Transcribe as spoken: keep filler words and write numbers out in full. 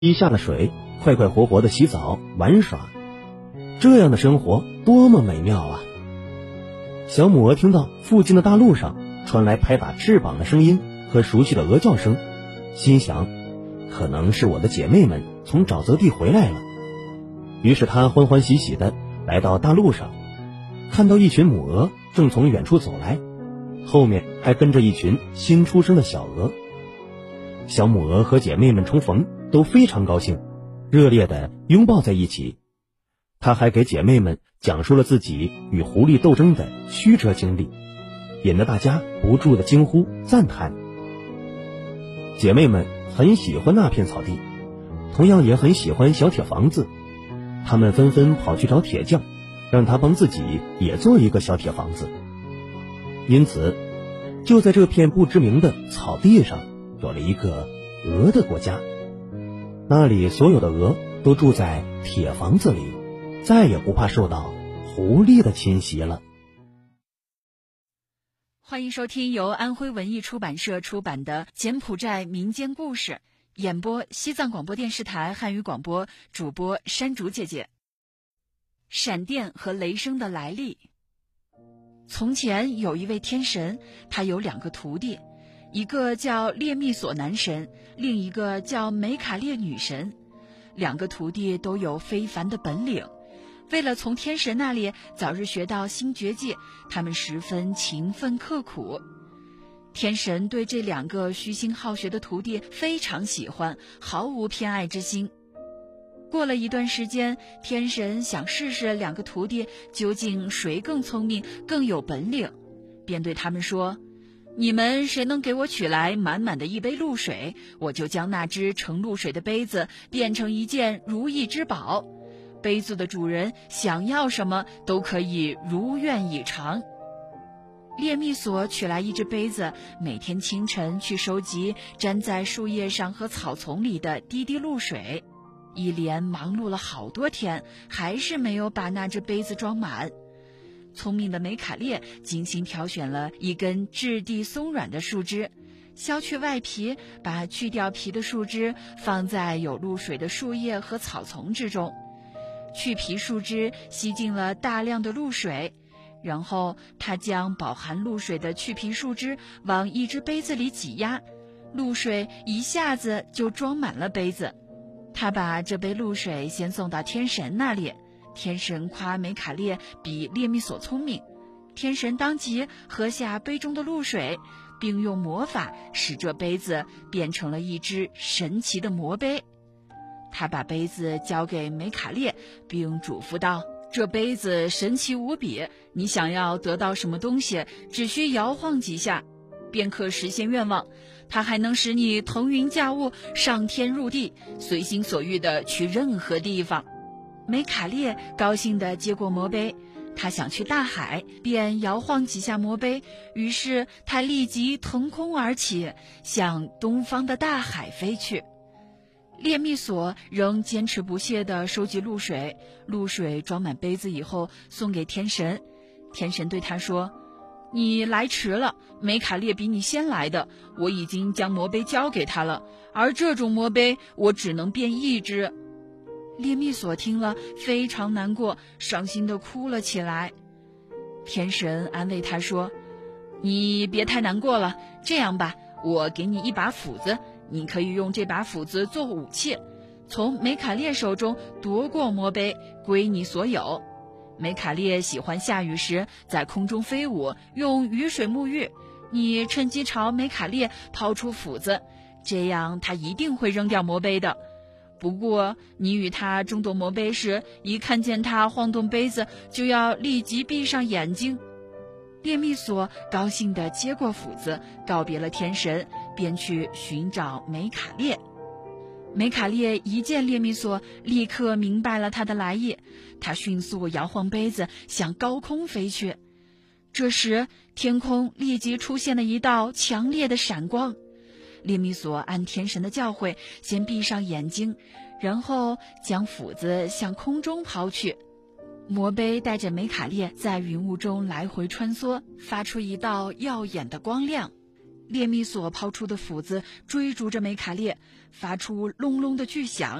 一下了水，快快活活的洗澡玩耍，这样的生活多么美妙啊！小母鹅听到附近的大路上传来拍打翅膀的声音和熟悉的鹅叫声，心想，可能是我的姐妹们从沼泽地回来了。于是她欢欢喜喜地来到大路上，看到一群母鹅正从远处走来，后面还跟着一群新出生的小鹅。小母鹅和姐妹们重逢，都非常高兴，热烈地拥抱在一起。她还给姐妹们讲述了自己与狐狸斗争的曲折经历，引得大家不住地惊呼赞叹。姐妹们很喜欢那片草地，同样也很喜欢小铁房子，她们纷纷跑去找铁匠，让他帮自己也做一个小铁房子。因此，就在这片不知名的草地上，有了一个鹅的国家。那里所有的鹅都住在铁房子里，再也不怕受到狐狸的侵袭了。 欢迎收听由安徽文艺出版社出版的《柬埔寨民间故事》，演播西藏广播电视台汉语广播，主播山竹姐姐。闪电和雷声的来历。从前有一位天神，他有两个徒弟，一个叫列密索男神，另一个叫梅卡列女神。两个徒弟都有非凡的本领，为了从天神那里早日学到新绝技，他们十分勤奋刻苦。天神对这两个虚心好学的徒弟非常喜欢，毫无偏爱之心。过了一段时间，天神想试试两个徒弟究竟谁更聪明更有本领，便对他们说，你们谁能给我取来满满的一杯露水，我就将那只盛露水的杯子变成一件如意之宝，杯子的主人想要什么都可以如愿以偿。列密索取来一只杯子，每天清晨去收集粘在树叶上和草丛里的滴滴露水，一连忙碌了好多天，还是没有把那只杯子装满。聪明的梅卡列精心挑选了一根质地松软的树枝，削去外皮，把去掉皮的树枝放在有露水的树叶和草丛之中。去皮树枝吸进了大量的露水，然后他将饱含露水的去皮树枝往一只杯子里挤压，露水一下子就装满了杯子。他把这杯露水先送到天神那里，天神夸梅卡列比列密索聪明，天神当即喝下杯中的露水，并用魔法使这杯子变成了一只神奇的魔杯。他把杯子交给梅卡列，并嘱咐道，这杯子神奇无比，你想要得到什么东西，只需摇晃几下便可实现愿望，它还能使你腾云驾雾，上天入地，随心所欲地去任何地方。梅卡列高兴地接过魔杯，他想去大海，便摇晃几下魔杯，于是他立即腾空而起，向东方的大海飞去。列密索仍坚持不懈地收集露水，露水装满杯子以后送给天神。天神对他说，你来迟了，梅卡列比你先来的，我已经将魔杯交给他了，而这种魔杯我只能变一只。列密索听了非常难过，伤心地哭了起来。天神安慰他说，你别太难过了，这样吧，我给你一把斧子，你可以用这把斧子做武器，从梅卡列手中夺过魔杯，归你所有。梅卡列喜欢下雨时在空中飞舞，用雨水沐浴，你趁机朝梅卡列抛出斧子，这样他一定会扔掉魔杯的。不过你与他争夺魔杯时，一看见他晃动杯子，就要立即闭上眼睛。列密索高兴地接过斧子，告别了天神，便去寻找梅卡列。梅卡列一见列密索，立刻明白了他的来意，他迅速摇晃杯子，向高空飞去。这时天空立即出现了一道强烈的闪光。列密索按天神的教诲，先闭上眼睛，然后将斧子向空中抛去。魔杯带着梅卡列在云雾中来回穿梭，发出一道耀眼的光亮。 列密所抛出的斧子追逐着梅卡列，发出隆隆的巨响，